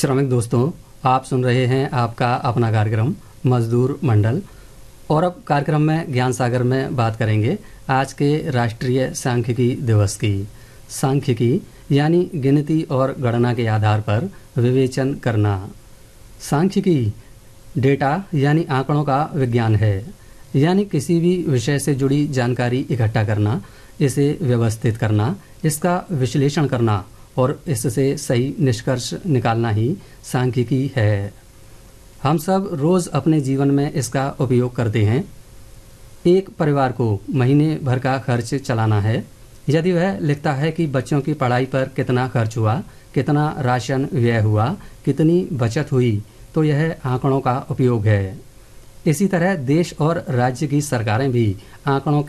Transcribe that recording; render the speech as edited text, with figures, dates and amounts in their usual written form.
श्रमिक दोस्तों, आप सुन रहे हैं आपका अपना कार्यक्रम मजदूर मंडल। और अब कार्यक्रम में ज्ञान सागर में बात करेंगे आज के राष्ट्रीय सांख्यिकी दिवस की। सांख्यिकी यानी गिनती और गणना के आधार पर विवेचन करना। सांख्यिकी डेटा यानी आंकड़ों का विज्ञान है, यानी किसी भी विषय से जुड़ी जानकारी इकट्ठा करना, इसे व्यवस्थित करना, इसका विश्लेषण करना और इससे सही निष्कर्ष निकालना ही सांख्यिकी है। हम सब रोज़ अपने जीवन में इसका उपयोग करते हैं। एक परिवार को महीने भर का खर्च चलाना है। यदि वह लिखता है कि बच्चों की पढ़ाई पर कितना खर्च हुआ, कितना राशन व्यय हुआ, कितनी बचत हुई, तो यह आंकड़ों का उपयोग है। इसी तरह देश और राज्य की सरकारें भी आंकड़ों